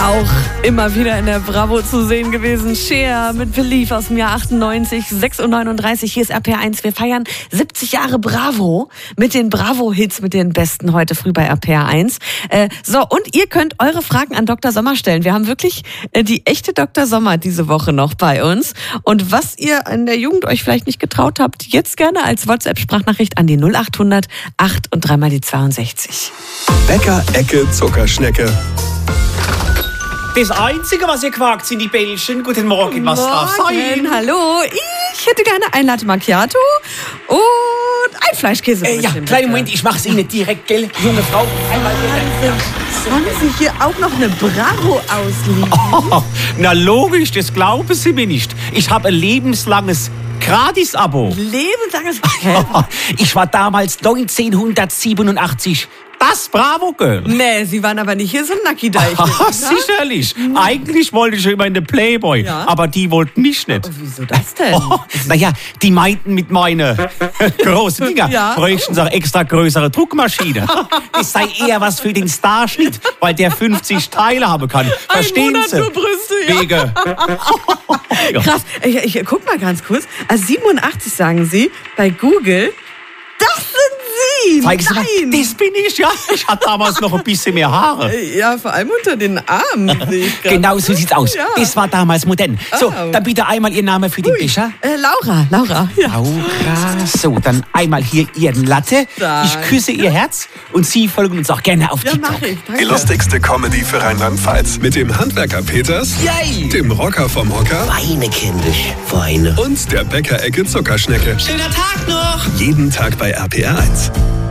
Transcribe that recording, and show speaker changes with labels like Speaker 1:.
Speaker 1: Auch immer wieder in der Bravo zu sehen gewesen. Cher mit Believe aus dem Jahr 98, 6:39 Uhr. Hier ist RPR1. Wir feiern 70 Jahre Bravo mit den Bravo-Hits, mit den besten heute früh bei RPR1. Und ihr könnt eure Fragen an Dr. Sommer stellen. Wir haben wirklich die echte Dr. Sommer diese Woche noch bei uns. Und was ihr in der Jugend euch vielleicht nicht getraut habt, jetzt gerne als WhatsApp-Sprachnachricht an die 0800 8 und 3 mal die 62.
Speaker 2: Bäcker, Ecke, Zuckerschnecke.
Speaker 3: Das Einzige, was ihr quakt, sind die Bällchen. Guten Morgen, was darf sein?
Speaker 1: Hallo, ich hätte gerne ein Latte Macchiato und ein Fleischkäse.
Speaker 3: Ja, kleinen Moment, ich mach's Ihnen direkt, gell? Junge Frau, einmal
Speaker 1: Haben Sie hier auch noch eine Bravo ausliegen?
Speaker 3: Oh, na logisch, das glauben Sie mir nicht. Ich habe ein lebenslanges Gratis-Abo.
Speaker 1: Lebenslanges...
Speaker 3: Ich war damals 1987 das Bravo-Girl.
Speaker 1: Nee, Sie waren aber nicht hier so ein Nacki-Deich.
Speaker 3: Sicherlich. Eigentlich wollte ich immer in den Playboy,
Speaker 1: Ja?
Speaker 3: aber die wollten mich nicht.
Speaker 1: Wieso das denn?
Speaker 3: Naja, die meinten mit meinen großen Dinger,
Speaker 1: Ja.
Speaker 3: bräuchten sie auch extra größere Druckmaschine. Das sei eher was für den Starschnitt, weil der 50 Teile haben kann. Verstehen
Speaker 1: Monat
Speaker 3: Sie?
Speaker 1: für Brüste, ja.
Speaker 3: Wege. Ja.
Speaker 1: Krass. Ich guck mal ganz kurz. Also 87 sagen Sie bei Google. Das sind Sie!
Speaker 3: Zeigen Sie mal,
Speaker 1: Nein!
Speaker 3: das bin ich, ja. Ich hatte damals noch ein bisschen mehr Haare.
Speaker 1: Ja, vor allem unter den Armen sehe ich grad.
Speaker 3: Genau so sieht's aus.
Speaker 1: Ja.
Speaker 3: Das war damals modern. So,
Speaker 1: Ah.
Speaker 3: dann bitte einmal Ihr Name für den Becher.
Speaker 1: Laura. Ja.
Speaker 3: Laura. So, dann einmal hier Ihren Latte.
Speaker 1: Danke.
Speaker 3: Ich küsse Ihr Herz und Sie folgen uns auch gerne auf
Speaker 1: Ja,
Speaker 3: TikTok.
Speaker 1: mach ich. Danke.
Speaker 2: Die lustigste Comedy für Rheinland-Pfalz. Mit dem Handwerker Peters,
Speaker 3: Yay!
Speaker 2: dem Rocker vom Hocker
Speaker 4: Weine, kindisch, weine.
Speaker 2: und der Bäcker, Ecke, Zuckerschnecke.
Speaker 4: Schöner Tag noch!
Speaker 2: Jeden Tag bei RPR1.